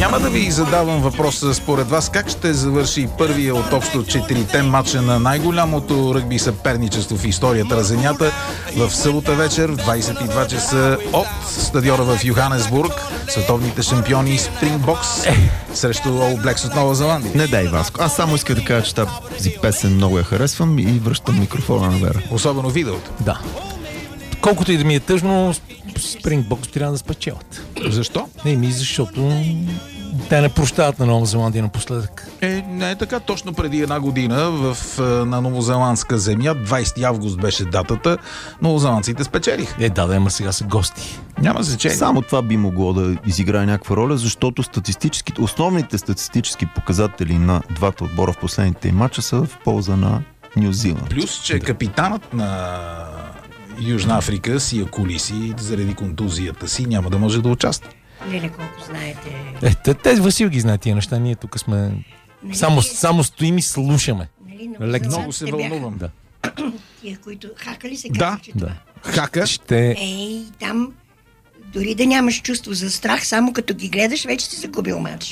Няма да ви задавам въпроса според вас как ще завърши първия от общо 4-те матча на най-голямото ръгби съперничество в историята на Земята в събота вечер в 22 часа от стадиона в Йоханесбург. Световните шампиони Спрингбокс срещу All Blacks от Нова Зеландия. Не дай, Васко. Аз само исках да кажа, че тази песен много я харесвам и връщам микрофона на Вера. Особено видеото. Да. Колкото и да ми е тъжно, Спрингбокс трябва да спечелят. Защо? Защото те не прощават на Нова Зеландия напоследък. Не е така. Точно преди една година на новозеландска земя, 20 август беше датата, новозеландците спечелиха. Ама сега са гости. Няма значение. Само това би могло да изиграе някаква роля, защото основните статистически показатели на двата отбора в последните матча са в полза на Ню Зеланд. Плюс, че капитанът на Южна Африка Сия Колиси, заради контузията си, няма да може да участва. Леле, колко знаете. Тези Васил ги знае тия неща. Ние тук сме... Само стоим и слушаме. Много се вълнувам. Да. Тия, които хака ли се казва, че това? Хака. Там дори да нямаш чувство за страх, само като ги гледаш, вече си загубил матч.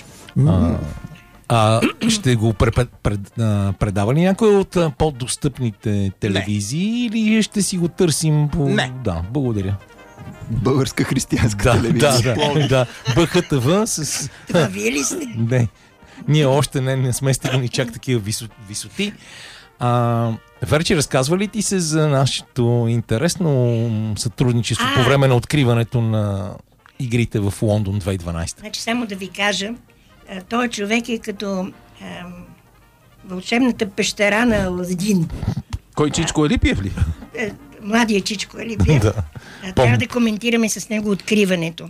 Ще го предава ли някой от по-достъпните телевизии или ще си го търсим по... Не. Да, благодаря. Българска християнска телевизия. Да. БХТВ с... Това вие ли сте? Не. Ние още не сме стигнали чак такива висоти. Верче, разказва ли ти се за нашето интересно сътрудничество по време на откриването на игрите в Лондон 2012? Значи само да ви кажа, този човек е като вълшебната пещера на Аладин. Кой, Чичко Елипиев ли? Младия Чичко Елипиев. Трябва да коментираме с него откриването.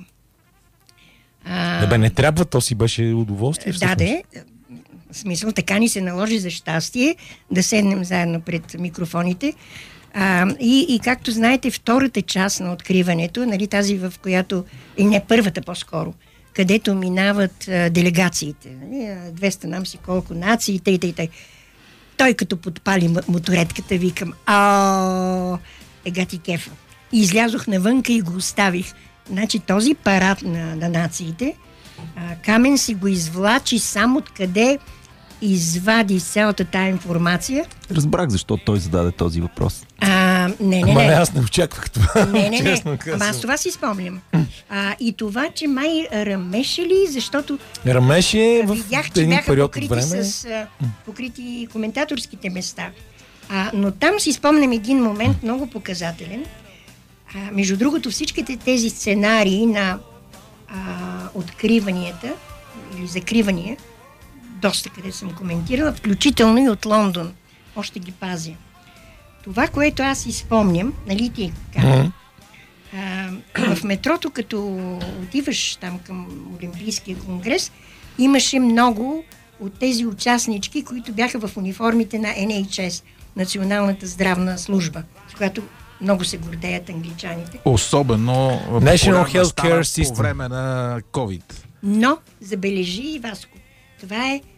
Не трябва, то си беше удоволствие. В смисъл, така ни се наложи за щастие да седнем заедно пред микрофоните. И както знаете, втората част на откриването, нали, тази в която, и не първата по-скоро, където минават делегациите. 200 нам си колко нации, тъй. Той като подпали моторетката, викам, ега ти кефа. И излязох навънка и го оставих. Значи този парад на нациите, Камен си го извлачи сам откъде извади цялата тая информация. Разбрах защо той зададе този въпрос. Не. Аз не очаквах това. Не. Аз това си спомням. И това, че май ръмеше ли, защото ръмеше в видях, че един бяха период от време. покрити коментаторските места. Но там си спомням един момент много показателен. Между другото, всичките тези сценарии на откриванията или закривания, доста къде съм коментирала, включително и от Лондон. Още ги пазя. Това, което аз си спомням, нали ти казвам, в метрото, като отиваш там към Олимпийския конгрес, имаше много от тези участнички, които бяха в униформите на NHS, Националната здравна служба, с която много се гордеят англичаните. Особено National Healthcare System по време на COVID. Но, забележи, Васко, това е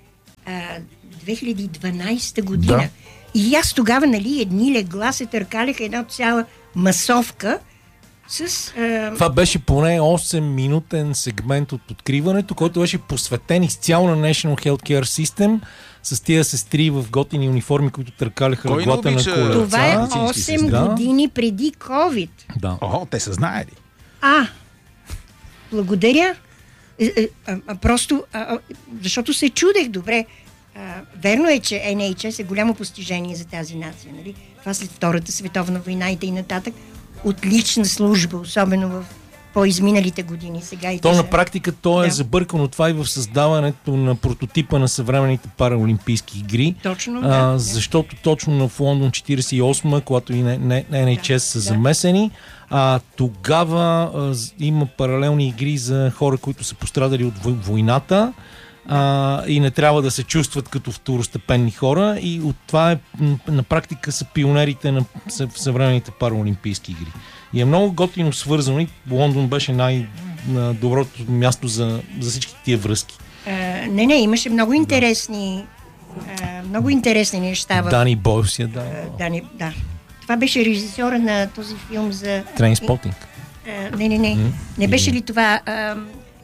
2012 година. Да. И аз тогава, нали, едни легла се търкаляха една цяла масовка с... Това беше поне 8-минутен сегмент от откриването, който беше посветен изцяло на National Healthcare System с тия сестри в готини униформи, които търкаляха леглата на колеца. Това е 8 години преди COVID. Да. Те са знаели. Благодаря. Просто, защото се чудех добре. Верно е, че NHS е голямо постижение за тази нация. Нали? Това след Втората световна война и т.н. Отлична служба, особено в по-изминалите години. Сега и на практика то е забъркано това и в създаването на прототипа на съвременните параолимпийски игри. Точно, защото точно в Лондон 48, когато и NHS са замесени, тогава има паралелни игри за хора, които са пострадали от войната и не трябва да се чувстват като второстепенни хора, и от това на практика са пионерите на съвременните параолимпийски игри. И е много готино свързано и Лондон беше най-доброто място за всички тия връзки. Имаше много интересни неща. Дани Бойл да. Това беше режисьора на този филм за... Трейнспотинг. Не беше ли това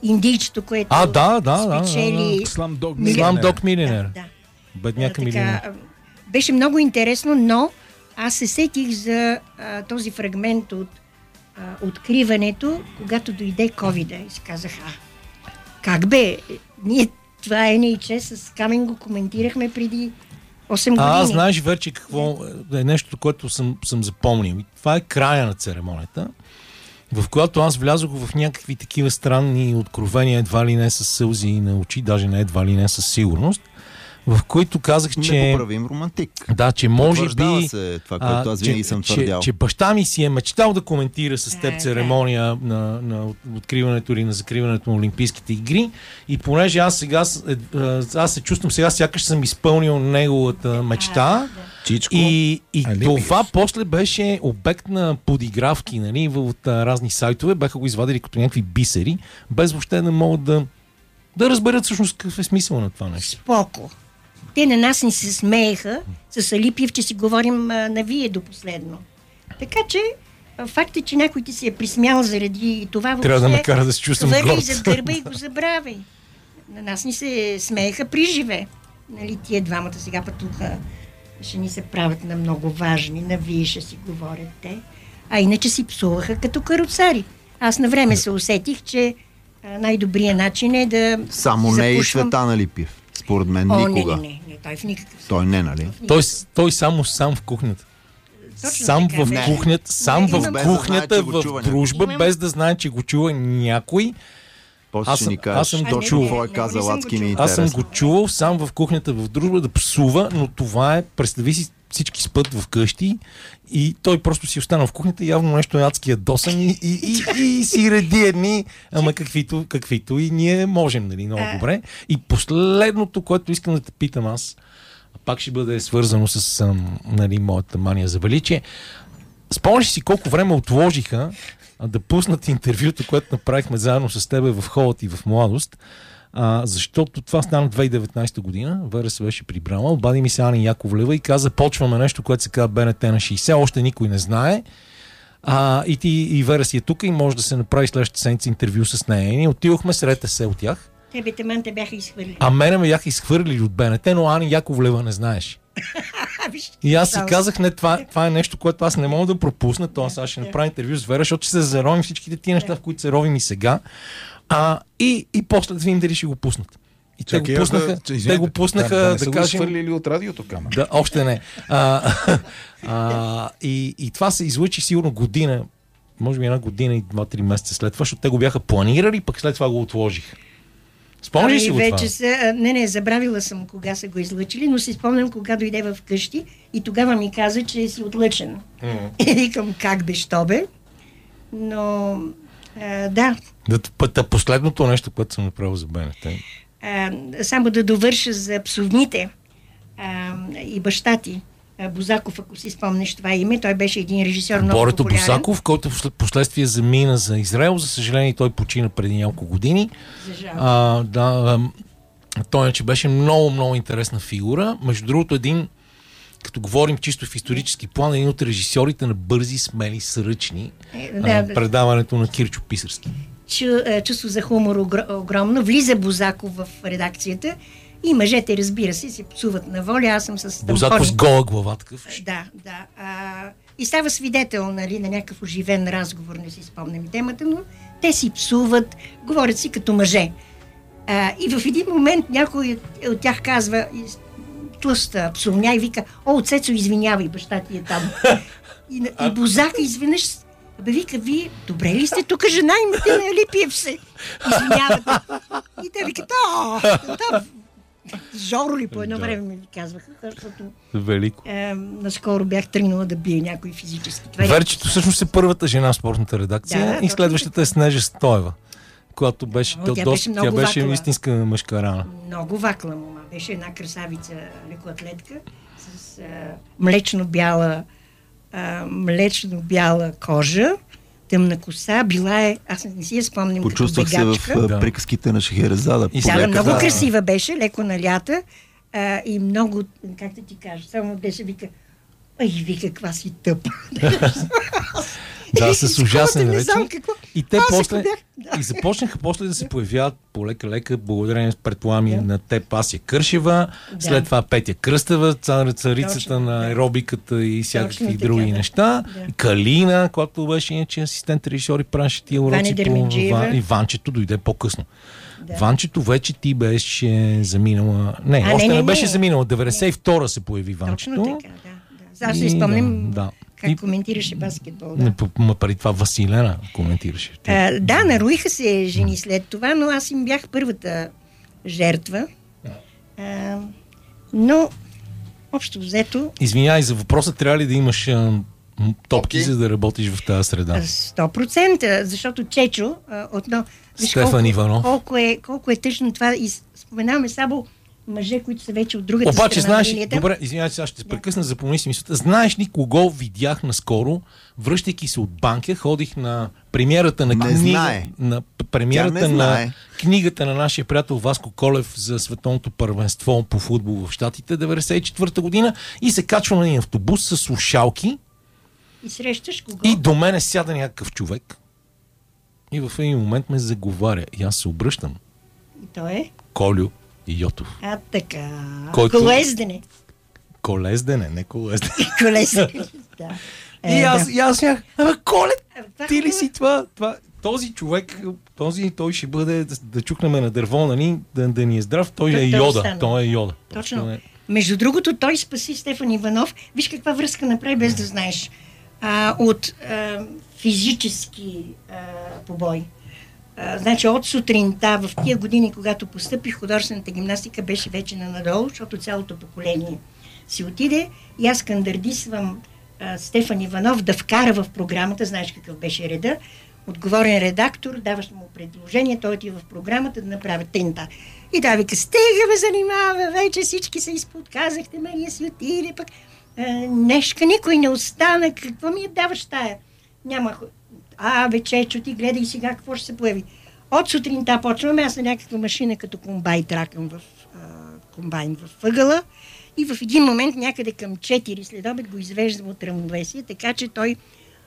индийчето, което спечели... Слам-дог милионер. Да. Бедняка милионер. Беше много интересно, но аз се сетих за този фрагмент от откриването, когато дойде ковида и си казах, как бе, ние това е NHS с Камен го коментирахме преди 8 години. Аз знаеш, Верче, какво е нещо, което съм запомнил. Това е края на церемонията, в която аз влязох в някакви такива странни откровения, едва ли не с сълзи на очи, даже не едва ли не със сигурност, в които казах, че... Непоправим романтик. Да, че може би... се това, което аз винаги съм твърдял. Че баща ми си е мечтал да коментира с теб церемония на откриването или на закриването на Олимпийските игри, и понеже аз се чувствам сега, сякаш съм изпълнил неговата мечта. Чичко. И това после беше обект на подигравки, нали, от разни сайтове, бяха го извадили като някакви бисери, без въобще да могат да разберат всъщност какъв е смисъл на това нещо. Споко. Те на нас ни се смееха с Алипиев, че си говорим на вие до последно. Така че факт е, че някой ти се е присмял заради това, въобще трябва да ме кара да се чувствам горд. хвърли за гърба и го забравяй. На нас ни се смееха при живе. Нали, тия двамата сега пътуха, ще ни се правят на много важни, на вие ще си говорят те. А иначе си псуваха като каруцари. Аз на време се усетих, че най-добрият начин е да само не и Цветан Алипиев. Според мен никога. Не, той в никакъв случай. Той не, нали? Той сам в кухнята. Точно Сам така, в кухнята, в дружба, без да знае, че го чува някой. После ще ни кажеш точно какво е казал, адски ми е интересно. Аз съм го чувал сам в кухнята в дружба да псува, но това е, представи си, всички спът в къщи и той просто си останал в кухнята, явно нещо е адски ядосан и си реди едни, ама каквито и ние можем, нали, много добре. И последното, което искам да те питам аз, пак ще бъде свързано с нали, моята мания за величие. Спомняш си колко време отложиха да пуснат интервюто, което направихме заедно с тебе в Холът и в Младост, защото това стана 2019 година, Вера се беше прибрала, обади ми се Ани Яковлева и каза, почваме нещо, което се казва БНТ на 60, още никой не знае, и ти и Вера си е тук и може да се направи следващата седмица интервю с нея. И ние отидохме, сред се от тях. Те бяха изхвърлили. А мене ме бяха изхвърлили от БНТ, но Ани Яковлева не знаеш. И аз си казах, не, това е нещо, което аз не мога да пропусна, т.е. аз ще направя интервю с Вера, защото ще се заровим всичките тия неща, в които се ровим и сега. И после да видим дали ще го пуснат. И те го пуснаха, да кажем... свърлили от радиото камера. Да, още не. И това се излъчи сигурно година, може би 1 година и 2-3 месеца след това, защото те го бяха планирали, пък след това го отложиха. Спомниш си го това? Не, забравила съм кога са го излъчили, но си спомням кога дойде в къщи и тогава ми каза, че си отлъчен. И викам, как бе, що бе? Но, да. Последното нещо, което съм направил за БНТ. Само да довърша за псовните и баща ти. Бозаков, ако си спомнеш това име, той беше един режисьор много Борето популярен. Бозаков, който последствие замина за Израел, за съжаление той почина преди няколко години. За жал. Той че беше много интересна фигура. Между другото, като говорим чисто в исторически план, един от режисьорите на Бързи, смели, сръчни, предаването на Кирчо Писарски. Чувство за хумор огромно. Влиза Бозаков в редакцията и мъжете, разбира се, се псуват на воля. Аз съм с тампони. Бозаков с гола глава такъв. Да. И става свидетел, нали, на някакъв оживен разговор, не си спомням темата, но те си псуват, говорят си като мъже. И в един момент някой от тях казва, тлъста псовня и вика, Цецо, извинявай, баща ти е там. И Бозака изведнъж вика, вие добре ли сте тук, жена имате на Алипиев се? Извинявате. И те викат, Жоро ли по едно време ми казваха, защото велико. Наскоро бях тръгнала да бие някой физически. Верчето всъщност е първата жена в спортната редакция и следващата е Снежа Стоева, която беше, тя беше истинска мъжка рана. Много вакла мома. Беше една красавица лекоатлетка с млечно-бяла кожа, тъмна коса, била е, аз не си я спомням, почувствах се в приказките на Шехерезада. Много красива беше, леко налята и много, как да ти кажа, само беше вика, вика, каква си тъпа. Да, с ужасни Не речи. знам какво. И те Аз после ако бях- да. и започнаха после да се появяват полека-лека, благодарение, предполагам, и на те Пася Кършева, след това Петя Кръстева, царицата Точно, на да. аеробиката и всякакви Точно така, други да. неща. Да. И Калина, която беше иначе асистент режисьор и правеше тия уроци Ваня Дерменджиева. И Ванчето дойде по-късно. Да. Ванчето вече ти беше заминала. Не, още не беше заминала. 92-а се появи Ванчето. Точно така, да. Аз си спомням Да. как И- коментираше баскетбол. Не, Да. ма преди това Василена коментираше. Да, нароиха се жени след това, но аз им бях първата жертва. Но, общо взето, Извинявай за въпроса, трябва ли да имаш топки, Топки? за да работиш в тази среда? 100%, защото Чечо, виж Стефан Иванов. колко е тъжно това и споменаваме само мъже, които са вече от другата Обаче, страна знаеш, на линията. добре, извинявай, сега ще се прекъсна, запомни си мисълта. Знаеш ли кого видях наскоро, връщайки се от банка, ходих на премиерата на Не книга, знае. на Тя премиерата не на знае. книгата на нашия приятел Васко Колев за световното първенство по футбол в Щатите 94-та година и се качвам на един автобус с слушалки И срещаш кого? и до мене сяда някакъв човек и в един момент ме заговаря и аз се обръщам. И той е. Колю Йотов. Така. Който- Колездене. Колездене, не колездене. Колездене. Да. И аз бях, Колет, това ти ли хубаво. си това? Този човек, той ще бъде да чукнем на дърво, нали, да ни е здрав, той е Той Йода. остана. Той е Йода. Точно. Той е- Между другото, той спаси Стефан Иванов. Виж каква връзка направи, без да знаеш. От физически побой. Значи от сутринта, в тия години, когато постъпих, художествената гимнастика беше вече надолу, защото цялото поколение си отиде. И аз кандардисвам Стефан Иванов да вкара в програмата, знаеш какъв беше реда, отговорен редактор, даваш му предложение, той отива в програмата да направи тента. И да вика, стига ме занимава, вече всички се изподказахте, Мария си отиде, пък днешка никой не остана, какво ми я даваш тая? Няма. Чечо, ти гледай сега какво ще се появи. От сутринта почваме, аз на някаква машина като комбайн тракам в комбайн в ъгъла и в един момент някъде към 4 след обед го извеждам от равновесие, така че той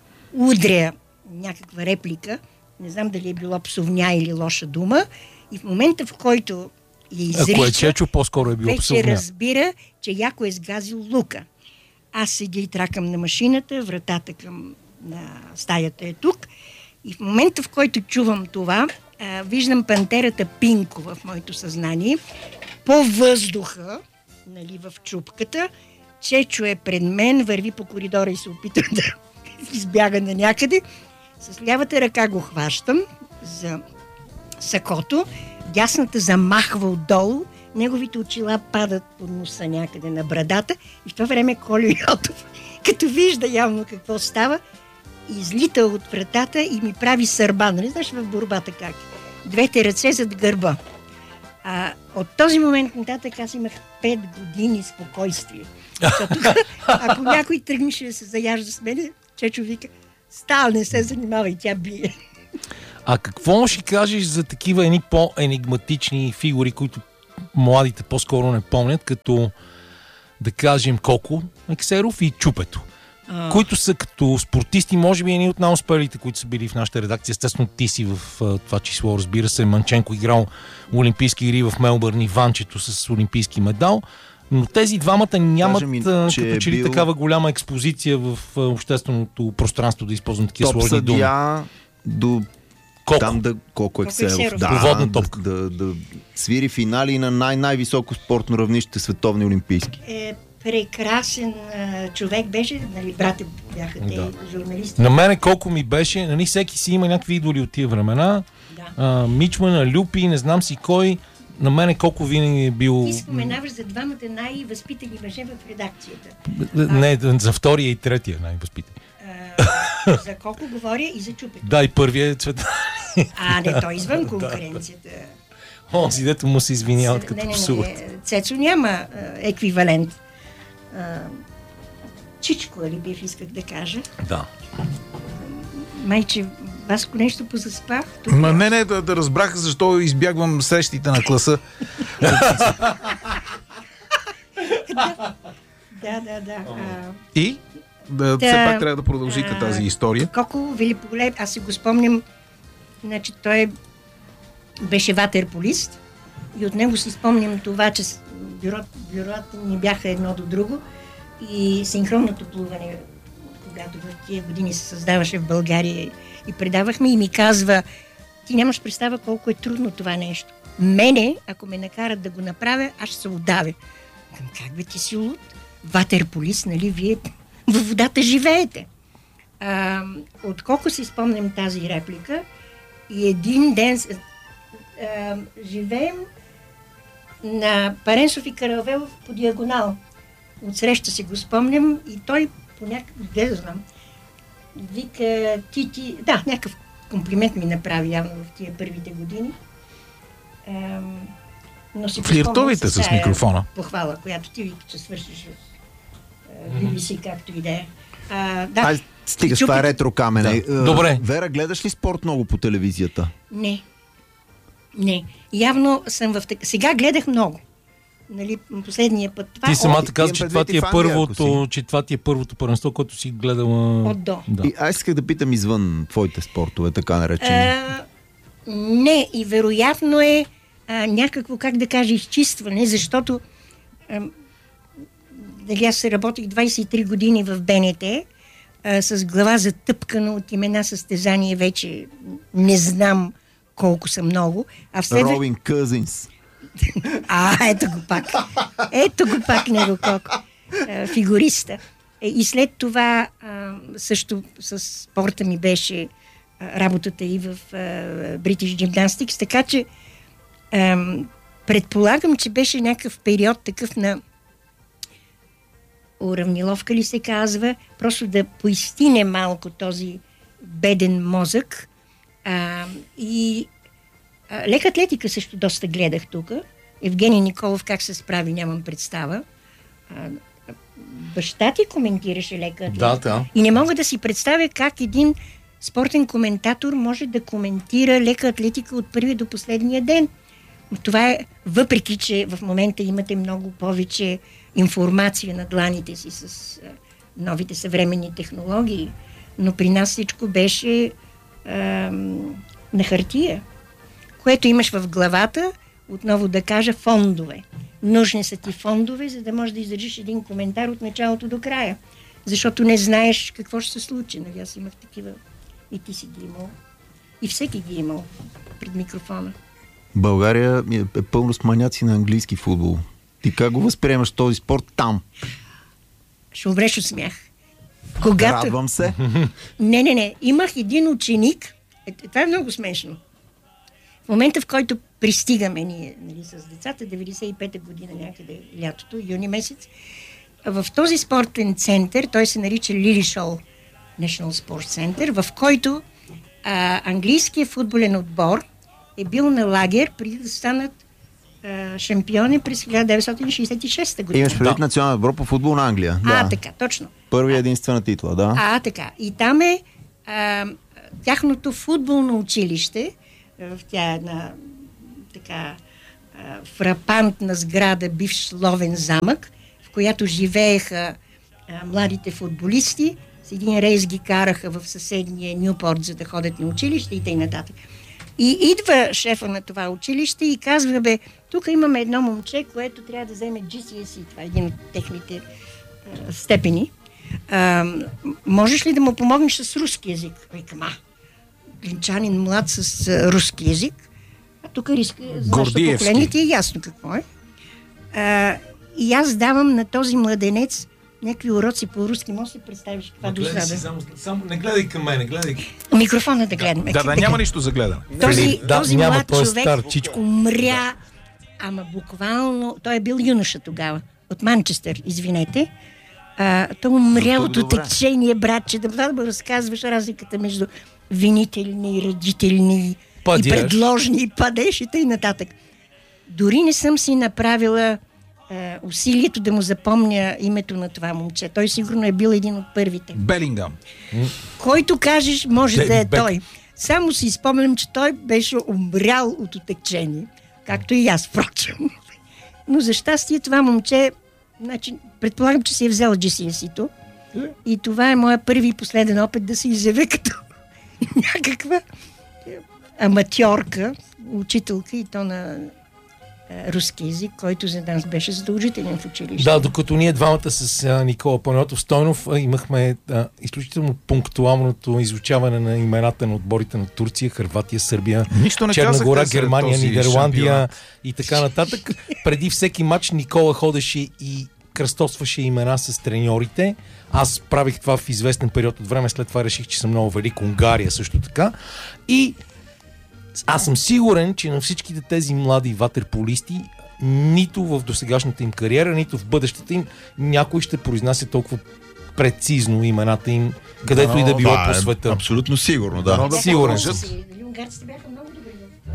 удря някаква реплика, не знам дали е било псовня или лоша дума, и в момента, в който я изрича, Ако е Чечо, по-скоро е било вече псовня. разбира, че яко е сгазил лука. Аз седя и тракам на машината, вратата към на стаята е тук. И в момента, в който чувам това, виждам пантерата Пинко в моето съзнание. По въздуха, нали, в чупката, Чечо е пред мен, върви по коридора и се опитва да избяга на някъде. С лявата ръка го хващам за сакото, дясната замахва отдолу, неговите очила падат под носа някъде на брадата и в това време Колю Йотов, като вижда явно какво става, излита от вратата и ми прави сърба. Нали знаеш в борбата как? Двете ръце зад гърба. От този момент нататък аз имах 5 години спокойствие. Защото ако някой тръгнеше да се заяжда с мене, Чечо вика, стал, не се занимава и тя бие. А какво ще кажеш за такива едни по-енигматични фигури, които младите по-скоро не помнят, като да кажем Коко Ексеров и Чупето, които са като спортисти, може би едни от най-успелите, които са били в нашата редакция. Естествено, ти си в това число, разбира се. Манченко играл олимпийски игри в Мелбърн и Ванчето с олимпийски медал. Но тези двамата нямат като че ли такава голяма експозиция в общественото пространство, да използвам такива сложни думи. До Колко? там Колко Ексеров. Проводна топка. Да свири финали на най-високо спортно равнище световни олимпийски. Прекрасен човек беше, нали, брате бяха те журналисти. На мене колко ми беше, нали, всеки си има някакви идоли от тия времена. Да. Мичмана, Люпи, не знам си кой. На мене колко винаги е бил... Ти споменаваш за двамата най-възпитани мъже в редакцията. Не, за втория и третия най-възпитани. За колко говоря и за Чупето. Да, и първия е Цветан. Не, той извън конкуренцията. Онзи, дето му се извиняват като псуват. Цецо няма еквивалент. Чичко, или бив исках да кажа. Да. Майче, Васко нещо позаспах. Не, да разбрах защо избягвам срещите на класа. Да. И? Все пак трябва да продължите тази история. Коко великолепен, аз си го спомням, значи той беше ватерполист и от него си спомням това, че бюрата ни бяха едно до друго и синхронното плуване, когато в тия години се създаваше в България и предавахме, и ми казва: ти нямаш представа колко е трудно това нещо. Мене, ако ме накарат да го направя, аз ще се удавя. Как бе, ти си луд? Ватерполист, нали, вие във водата живеете. Отколко си спомням тази реплика, и един ден живеем на Паренсов и Каравелов по диагонал. Отсреща си го спомням и той по някакъв, да знам, вика ти, да, някакъв комплимент ми направи явно в тия първите години. Но си флиртовите с микрофона. Похвала, която ти вика, че свършиш в BBC, както и да е. Да. Стига, това е ретро камене. Да. Добре. Вера, гледаш ли спорт много по телевизията? Не. Явно съм сега гледах много. Нали, последния път. Ти самата каза, че това ти е първото първенство, което си гледала от до. Да. И аз исках да питам извън твоите спортове, така наречени. Не, и вероятно е някакво, как да кажа, изчистване, защото дали аз работих 23 години в БНТ, с глава затъпкана от имена състезание, вече не знам колко са много. Робин Къзинс. Ето го пак него колко. Фигуриста. И след това също с спорта ми беше работата и в British Gymnastics, така че предполагам, че беше някакъв период такъв на уравниловка ли се казва, просто да поизстине малко този беден мозък. И лека атлетика също доста гледах тук. Евгений Николов как се справи, нямам представа. Баща ти коментираше лека атлетика. Да. И не мога да си представя как един спортен коментатор може да коментира лека атлетика от първия до последния ден. Това е, въпреки че в момента имате много повече информация на дланите си с новите съвременни технологии, но при нас всичко беше на хартия, което имаш в главата, отново да кажа, фондове. Нужни са ти фондове, за да можеш да издържиш един коментар от началото до края. Защото не знаеш какво ще се случи. Нали, аз имах такива, и ти си ги имал, и всеки ги имал пред микрофона. България е пълно с маняци на английски футбол. Ти как го възприемаш този спорт там? Ще умреш от смях. Радвам се. Не. Имах един ученик. Това е много смешно. В момента, в който пристигаме ние, нали, с децата, 95-та година някъде лятото, юни месец, в този спортен център, той се нарича Лилишол National Sports Center, в който английският футболен отбор е бил на лагер преди да станат шампиони през 1966 година. Имаш предвид национален отбор по футбол на Англия. Да. Така, точно. Първия единствена титла, да. Така. И там е тяхното футболно училище, в тя една така фрапантна сграда, бивш ловен замък, в която живееха младите футболисти. С един рейс ги караха в съседния Нюпорт, за да ходят на училище и т.н. И идва шефа на това училище и казва: тук имаме едно момче, което трябва да вземе GCSE, това е един от техните степени. Можеш ли да му помогнеш с руски език? Викам, глинчанин млад с руски език. Тук риска за нашето поколение ти е ясно какво е. И аз давам на този младенец някакви уроци по руски. Може да си представиш каква досада. Само не гледай към мен, гледай. Микрофона да гледаме. Да, няма нищо за гледане. Този млад човек умря, ама буквално, той е бил юноша тогава, от Манчестър, извинете. Той умря от отечение, братче, да му разказваш разликата между винителни, родителни и предложни, и падеж и т.н. Дори не съм си направила усилието да му запомня името на това момче. Той сигурно е бил един от първите. Белингам. Който кажеш, може да е той. Само си спомням, че той беше умрял от отечение. Както и аз, впрочем. Но за щастие това момче, значи, предполагам, че си е взел GCSE-то И това е моя първи и последен опит да се изявя като някаква аматьорка, учителка, и то на руски език, който за нас беше задължителен в училище. Да, докато ние двамата с Никола Панайотов Стойнов имахме изключително пунктуалното изучаване на имената на отборите на Турция, Хърватия, Сърбия, Черна гора, Германия, Нидерландия и така нататък. Преди всеки матч Никола ходеше и кръстосваше имена с треньорите. Аз правих това в известен период от време, след това реших, че съм много велик. Унгария също така. И аз съм сигурен, че на всичките тези млади ватерполисти нито в досегашната им кариера, нито в бъдещата им някой ще произнася толкова прецизно имената им, където и да било по света. Абсолютно сигурно, да. Сигурен съм. Унгарците бяха много добри.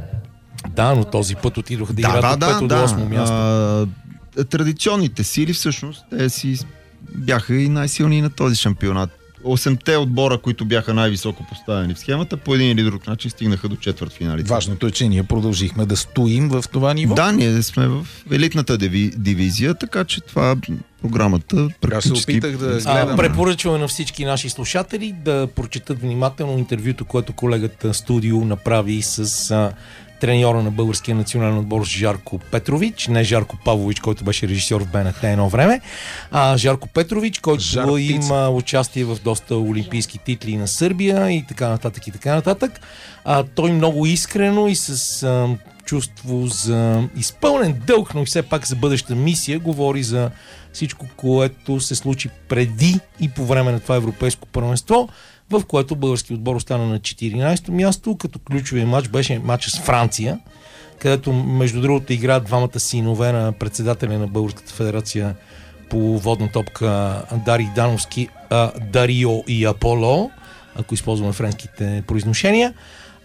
Да, но този път отидоха да играят от 5 до 8 място. Традиционните сили всъщност те си бяха и най-силни на този шампионат. 8-те отбора, които бяха най-високо поставени в схемата, по един или друг начин стигнаха до четвъртфиналите. Важното е, че ние продължихме да стоим в това ниво. Да, ние сме в елитната дивизия, така че това програмата практически... Аз се опитах да гледам. Препоръчваме на всички наши слушатели да прочетат внимателно интервюто, което колегата Студио направи с треньора на българския национален отбор Жарко Петрович, не Жарко Павлович, който беше режисьор в БНТ едно време, а Жарко Петрович, който има участие в доста олимпийски титли на Сърбия и така нататък и така нататък. Той много искрено и с чувство за изпълнен дълг, но и все пак за бъдеща мисия говори за всичко, което се случи преди и по време на това европейско първенство, в което български отбор остана на 14-то място, като ключовия матч беше матча с Франция, където между другото играят двамата синове на председателя на Българската федерация по водна топка Дарий Дановски, Дарио и Аполо, ако използваме френските произношения.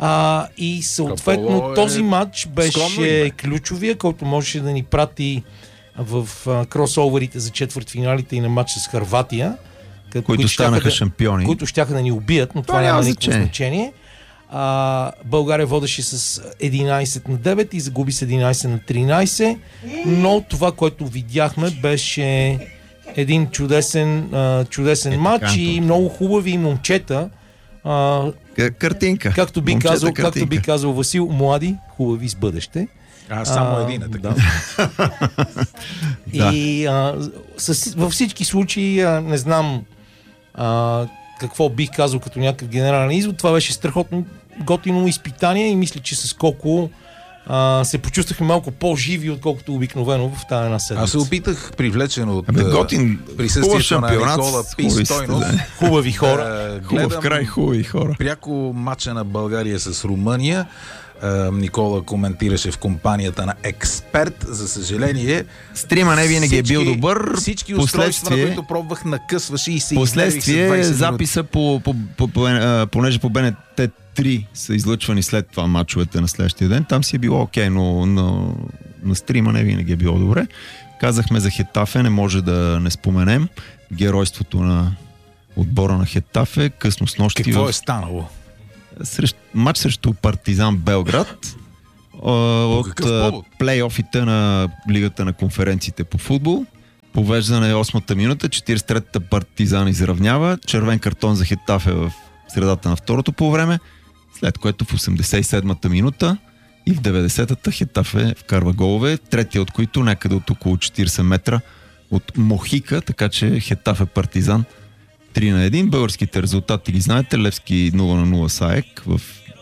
И съответно този матч беше ключовия, който можеше да ни прати в кросоверите за четвъртфиналите и на матч с Хърватия, които станаха шампиони. Които щяха да ни убият, но това няма никакво значение. България водеше с 11-9 и загуби с 11-13, но това, което видяхме, беше един чудесен матч и много хубави момчета. Картинка. Както би казал Васил, млади, хубави с бъдеще. Само един е така. И във всички случаи не знам какво бих казал като някакъв генерален извод. Това беше страхотно готино изпитание и мисля, че с колко се почувствахме малко по-живи, отколкото обикновено в тази една седмица. Аз се опитах, привлечен от присъствието на Никола Стойнов. Хубави хора. Хубав край, хубави хора. Пряко матча на България с Румъния. Никола коментираше в компанията на Експерт. За съжаление, стрима не винаги е бил добър. Всички устройства, на които пробвах, накъсваше и се последствие записа понеже по БНТ 3 са излъчвани след това мачовете на следващия ден, там си е било окей, но на стрима не винаги е било добре. Казахме за Хетафе, не може да не споменем геройството на отбора на Хетафе, късно с нощи. Какво е станало? Матч срещу Партизан Белград от плейофите на Лигата на конференциите по футбол. Повеждане 8-та минута, 43-та Партизан изравнява, червен картон за Хетафе в средата на второто полувреме, след което в 87-та минута и в 90-та Хетафе вкарва голове, третия от които някъде от около 40 метра от Мохика, така че Хетафе Партизан 3-1. Българските резултати ги знаете. Левски 0-0 с АЕК в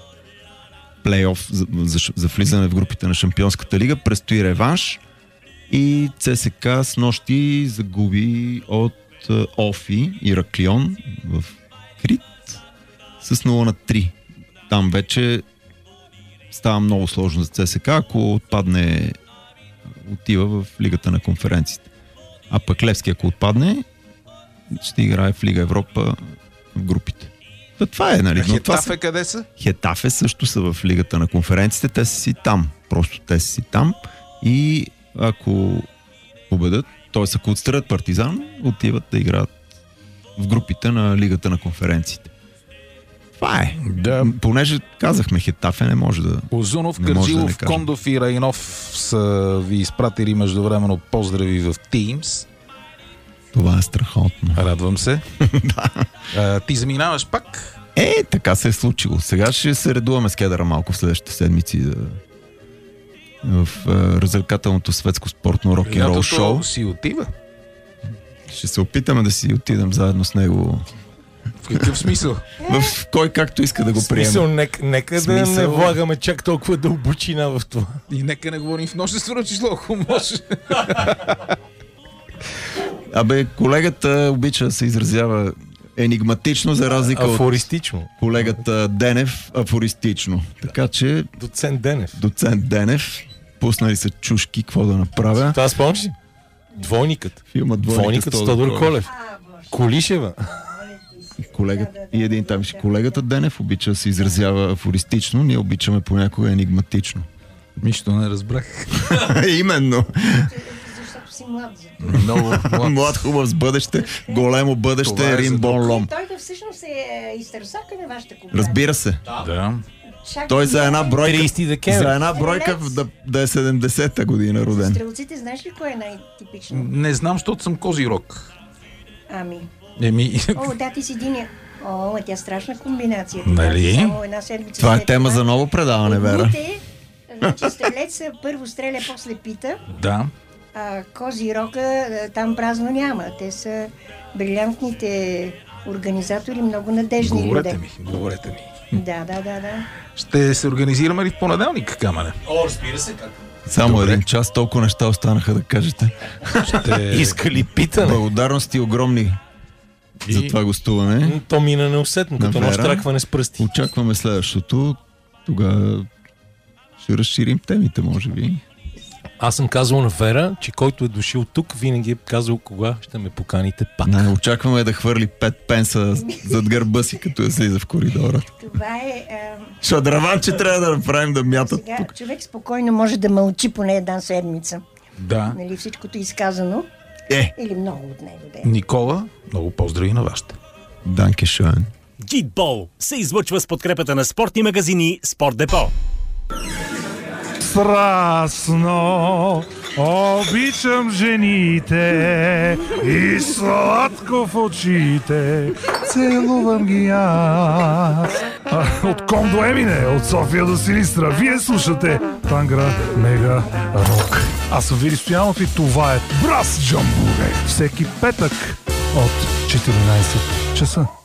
плейоф за влизане в групите на Шампионската лига. Предстои реванш и ЦСК с нощи загуби от Офи Ираклион в Крит с 0-3. Там вече става много сложно за ЦСК, ако отпадне, отива в Лигата на конференциите. А пък Левски, ако отпадне, ще играе в Лига Европа в групите. Това е, нали? Хетафе къде са? Хетафе също са в Лигата на конференциите. Те са си там. Просто те са си там. И ако победят, т.е. ако отстранят Партизан, отиват да играят в групите на Лигата на конференциите. Това е. Да. Понеже казахме Хетафе, не може да... Озунов, Кърджилов, Кондов и Райнов са ви изпратили междувременно поздрави в Teams. Това е страхотно. Радвам се. Ти заминаваш пак? Така се е случило. Сега ще се редуваме с Кедъра малко в следващите седмици в развлекателното светско спортно рок-н-рол шоу. Си отива. Ще се опитаме да си отидем заедно с него. В какъв смисъл? В кой както иска да го приеме. Смисъл, нека да не влагаме чак толкова дълбочина в това. И нека не говорим в множествено число, ако може. Колегата обича да се изразява енигматично, за разлика афористично. От колегата Денев афористично. Така че... Доцент Денев. Пуснали са чушки, какво да направя. Това спомниш ли? Двойникът. Филма Двойникът с Тодор Колев. Колишева. Колегата Денев обича да се изразява афористично, ние обичаме понякога енигматично. Нищо не разбрах. Именно. Защото си млад. Много млад, хубав с бъдеще, големо бъдеще, Рин Бон Лом. Той всъщност е изтърсака на вашата компания. Разбира се. Да. Той за една бройка, 30 декември. за една бройка да е 70-та година роден. Стрелците, знаеш ли кой е най-типично? Не знам, защото съм Козирог. Да, ти си единия. Тя е страшна комбинация. Нали? Само една седмица. Това е тема за ново предаване, Вера. Значи стрелец първо стреля, после пита. Да. Козирока там празно няма. Те са брилянтните организатори, много надежни люди. Говорете ми. Да. Ще се организираме ли в понеделник, Камене? Разбира се, как. Само един час, толкова неща останаха да кажете. Иска ли питане? Благодарности огромни за това гостуване. То мина неусетно, като нощ тракване с пръсти. Очакваме следващото. Тогава ще разширим темите, може би. Аз съм казвал на Вера, че който е дошъл тук, винаги е казал кога ще ме поканите пак. Не, очакваме да хвърли 5 пенса зад гърба си, като я слиза в коридора. Това е... Шадраванче трябва да направим да мятат сега, тук. човек спокойно може да мълчи поне една седмица. Да. Нали, всичкото изказано. Или много от него. Никола, много поздрави на вашите. Данке шоен. Джитбол се излъчва с подкрепата на спортни магазини Спорт Депо. Страстно обичам жените и сладко в очите целувам ги аз. От Ком до Емине, от София до Силистра, вие слушате Тангра Мега Рок. Аз съм Вили Стоянов и това е Брас Джамбуре. Всеки петък от 14 часа.